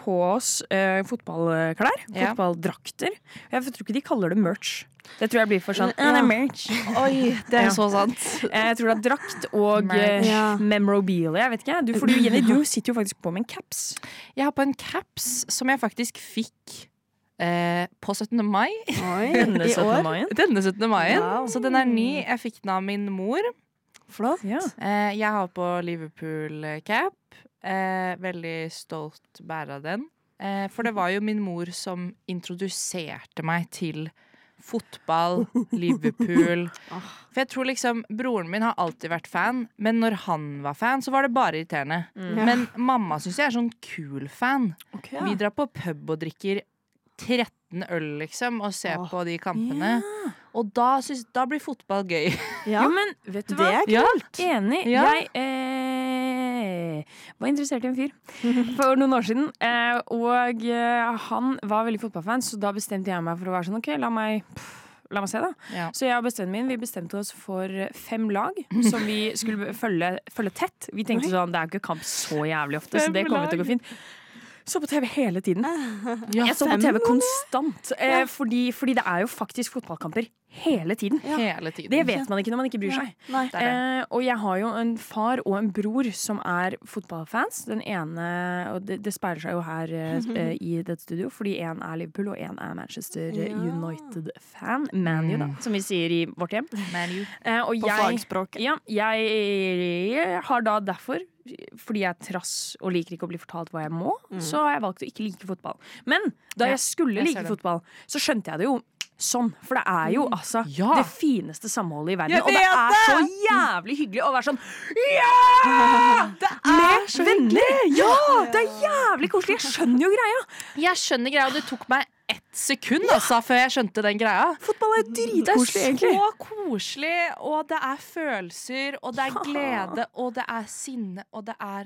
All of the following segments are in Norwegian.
på oss fotballklær, fotballdrakter. Jeg tror ikke de kaller det merch. Det tror jeg blir for sånn, det er merch. Oi, det er så sant. Jeg tror det er drakt og memorabilia, jeg vet ikke. Jenny, du sitter jo faktisk på med en caps. Jeg har på en caps som jeg faktisk fikk på 17. mai. Oi, denne 17. maien? Denne 17. maien. Wow. Så den er ny. Jeg fikk den av min mor. Flott. Ja. Jeg har på Liverpool-cap. Veldig stolt bærer av den. For det var jo min mor som introduserte meg til fotball, Liverpool. For jeg tror liksom, broren min har alltid vært fan, men når han var fan, så var det bare irriterende. Men mamma synes jeg er sånn cool fan. Okay. Vi drar på pub og drikker 13 øl, liksom, og ser på de kampene. Og da blir fotball gøy. Jo, men vet du hva? Det er kult. Enig. Jeg var interessert i en fyr for noen år siden, og han var veldig fotballfan, så da bestemte jeg meg for å være sånn, ok, la meg se da. Ja. Så jeg og bestevennen min, vi bestemte oss for 5 lag som vi skulle følge tett. Vi tenkte sånn, det er jo ikke kamp så jævlig ofte, så det kommer til å gå fint. Så på TV hele tiden. Jeg så på TV konstant, fordi det er jo faktisk fotballkamper hele tiden. Hele tiden. Det vet man ikke når man ikke bryr seg. Og jeg har jo en far og en bror som er fotballfans. Den ene, og det speiler seg jo her i dette studio, fordi en er Liverpool og en er Manchester United-fan. Man U da, som vi sier i vårt hjem. Man U. På fagspråk. Ja, jeg har da derfor, fordi jeg er trass og liker ikke å bli fortalt hva jeg må, så har jeg valgt å ikke like fotball. Men da jeg skulle like fotball, så skjønte jeg det jo sånn, for det er jo altså det fineste samholdet i verden, og det er så jævlig hyggelig å være sånn det er så venner, det er jævlig koselig. Jeg skjønner jo greia. Jeg skjønner greia, og det tok meg 1 sekund altså, før jeg skjønte den greia. Fotball er dritkoselig, egentlig. Det er så koselig, og det er følelser, og det er glede, og det er sinne, og det er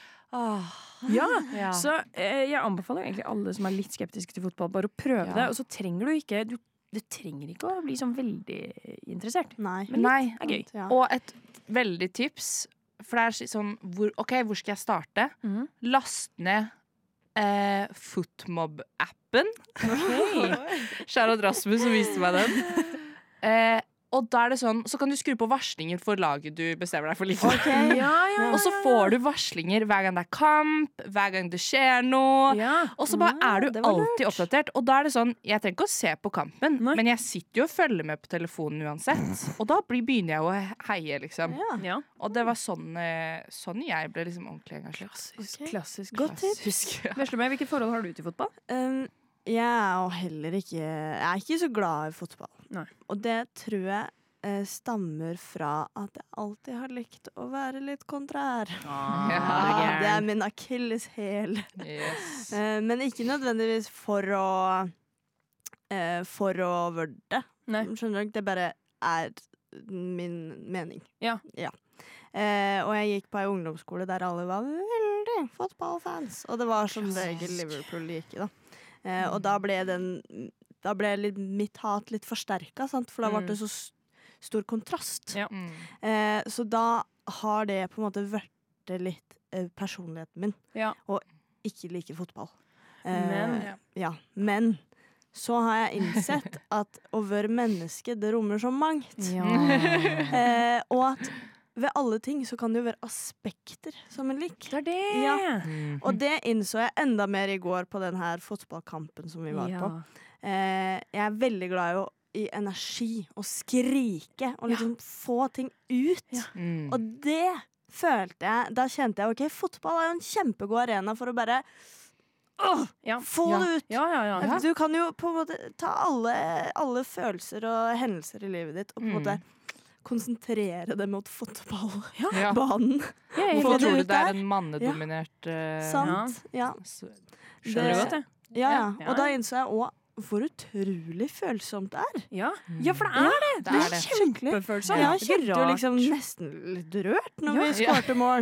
så jeg anbefaler egentlig alle som er litt skeptiske til fotball, bare å prøve det, og så trenger du ikke du trenger ikke å bli sånn veldig interessert. Nei. Men litt er gøy. Og et veldig tips, for det er sånn, hvor skal jeg starte? Last ned Footmob-appen. Kjære Rasmus som viste meg den. Og da er det sånn, så kan du skru på varslinger for laget du bestemmer deg for litt. Og så får du varslinger hver gang det er kamp, hver gang det skjer noe. Og så bare er du alltid oppdatert. Og da er det sånn, jeg trenger ikke å se på kampen, men jeg sitter jo og følger med på telefonen uansett. Og da begynner jeg å heie, liksom. Og det var sånn jeg ble liksom ordentlig engasjert. Klassisk. Godt tips. Veslemøy, hvilket forhold har du til fotball? Jeg er ikke så glad i fotball. Nei. Og det tror jeg stammer fra at jeg alltid har likt å være litt kontrær. Det er min akilleshæl. Yes. Men ikke nødvendigvis for å vørde. Skjønner du? Det bare er min mening. Og jeg gikk på en ungdomsskole der alle var veldig fotballfans. Og det var som regel Liverpool gikk i da. Og da ble mitt hat litt forsterket, sant? For da ble det så stor kontrast. Så da har det på en måte vært litt personligheten min, og ikke like fotball. Men så har jeg innsett at å være menneske, det rommer så mangt. Og at ved alle ting så kan det jo være aspekter som er lik. Det er det! Og det innså jeg enda mer i går på den her fotballkampen som vi var på. Jeg er veldig glad i energi og skrike og liksom få ting ut. Og det følte jeg, da kjente jeg, ok, fotball er jo en kjempegod arena for å bare få det ut. Du kan jo på en måte ta alle følelser og hendelser i livet ditt og på en måte konsentrere det mot fotballbanen. Hvorfor tror du det er en mannedominert Sant, Skjønner du godt det? Og da innså jeg også hvor utrolig følsomt det er. For det er det. Det er kjempefølsomt. Jeg kjente jo liksom nesten litt rørt når vi skårte mål.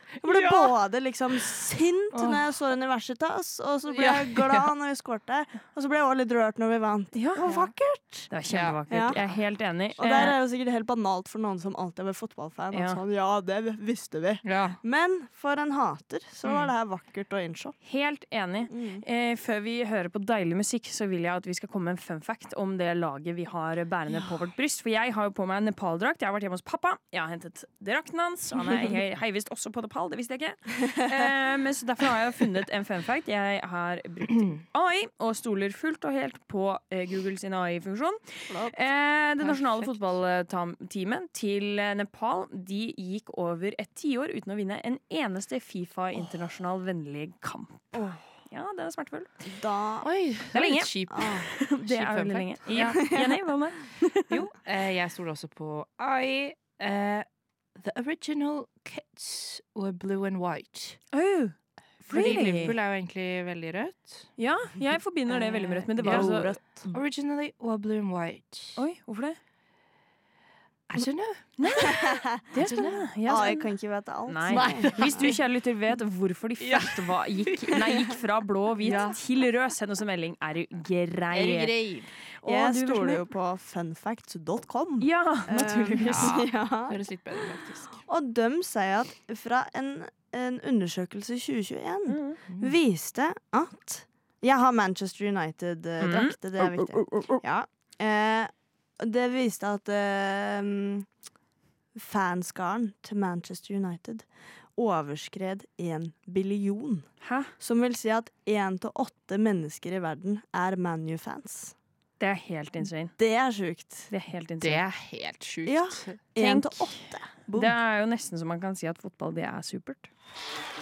Jeg ble både liksom sint når jeg så Universitas, og så ble jeg glad når vi skårte. Og så ble jeg også litt rørt når vi vant. Det var vakkert! Det var kjempevakkert. Jeg er helt enig. Og det er jo sikkert helt banalt for noen som alltid har vært fotballfan. Og sånn, det visste vi. Men for en hater så var det her vakkert å innse. Helt enig. Før vi hører på deilig musikk, så vil jeg at vi skal komme med en fun fact om det laget vi har bærende på vårt bryst. For jeg har jo på meg en Nepal-drakt. Jeg har vært hjemme hos pappa. Jeg har hentet drakten hans. Han er heivist også på Nepal, det visste jeg ikke. Men så derfor har jeg funnet en fun fact. Jeg har brukt AI og stoler fullt og helt på Google sin AI-funksjon. Det nasjonale fotballteamet til Nepal, de gikk over et 10 år uten å vinne en eneste FIFA internasjonal vennlig kamp. Ja, det er smertefull. Oi, det er lenge. Det er veldig lenge. Ja. Jenny, hva med? Jo, jeg stoler også på AI. The original kits were blue and white. Fordi Liverpool er jo egentlig veldig rødt. Ja, jeg forbinder det veldig med rødt, men det var også rødt. Originally were blue and white. Oi, hvorfor det? I don't know. Det er spennende. Jeg kan ikke vite alt. Nei. Hvis du, kjære lytter, vet hvorfor de først gikk fra blå og hvit til rød, send oss en melding. Er du grei? Jeg stoler jo på funfacts.com. Ja, naturligvis. Høres litt bedre, faktisk. Og de sier at fra en undersøkelse i 2021 viste at jeg har Manchester United-drakt, det er viktig. Ja. Det viste at fanskaren til Manchester United overskred 1 billion. Hæ? Som vil si at 1 til 8 mennesker i verden er Man U-fans. Det er helt insane. Det er sjukt. Det er helt insane. Det er helt sjukt. Ja, 1 til 8. Det er jo nesten som man kan si at fotball, det er supert.